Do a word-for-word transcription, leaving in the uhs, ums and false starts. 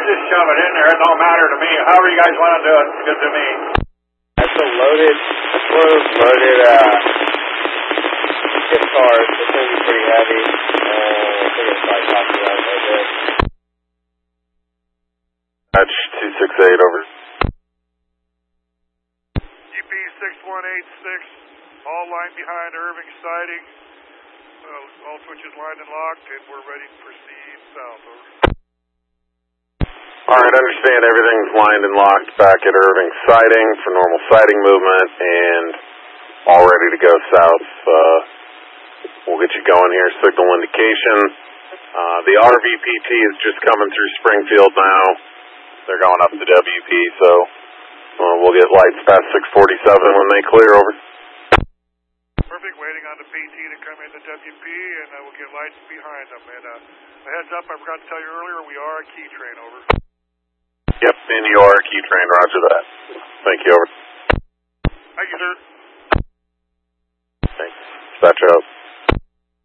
just shove it in there. It don't matter to me. However you guys want to do it, it's good to me. That's a loaded, closed, loaded, uh, skip car. It's going to be pretty heavy. Uh, I think it's probably tossed around a little bit. Hatch two six eight, over. U P six one eight six, all line behind Irving siding. Uh, all switches lined and locked, and we're ready to proceed south, over. Alright, understand everything's lined and locked back at Irving siding for normal siding movement, and all ready to go south. Uh, we'll get you going here, signal indication. Uh, the R V P T is just coming through Springfield now. They're going up to W P, so uh, we'll get lights past six forty-seven when they clear, over. Perfect, waiting on the P T to come into W P, and uh, we'll get lights behind them. And uh, a heads up, I forgot to tell you earlier, we are a key train, over. Yep, and you are a key train, roger that. Thank you, over. Thank you, sir. Thanks. Dispatch out.